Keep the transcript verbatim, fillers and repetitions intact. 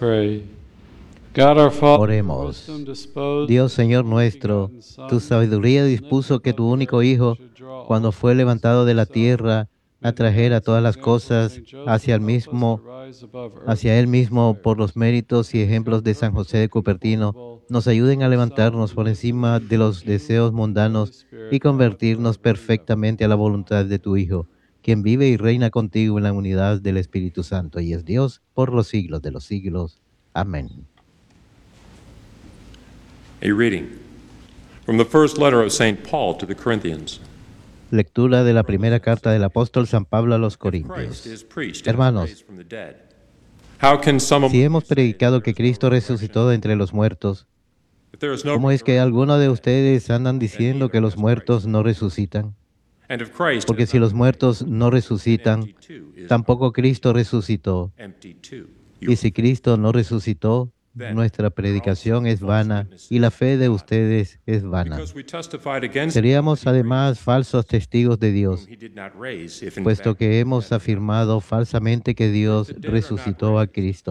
pray. God our Father, your Oremos. wisdom disposed Dios, that Señor your only nuestro, begotten Son, tu sabiduría dispuso que tu único Hijo, cuando fue levantado de la tierra, atrajera todas las cosas hacia el mismo, hacia Él mismo por los méritos y ejemplos de San José de Cupertino, nos ayuden a levantarnos por encima de los deseos mundanos y convertirnos perfectamente a la voluntad de tu Hijo, quien vive y reina contigo en la unidad del Espíritu Santo y es Dios por los siglos de los siglos. Amén. A reading from the first letter of Saint Paul to the Corinthians. Lectura de la primera carta del apóstol San Pablo a los If Corintios. Christ is preached and Hermanos, raised from the dead, how can some si among hemos you say predicado that que there is no Cristo resurrection? resucitó de entre los muertos, If there is no ¿cómo es que resurrection algunos de of the dead, ustedes andan diciendo que los muertos no resucitan? and if Christ Porque has si not los been muertos raised, no then resucitan, empty too is tampoco our Cristo preaching, resucitó. empty too. Y si Cristo no resucitó, Then nuestra we are also predicación es false vana witnesses y la fe de of God, ustedes es vana. because we testified against him Seríamos that he además raised falsos testigos de whom Dios, he did not raise, if in puesto fact que he hemos had not. afirmado falsamente que Dios the dead are not resucitó a raised, Cristo.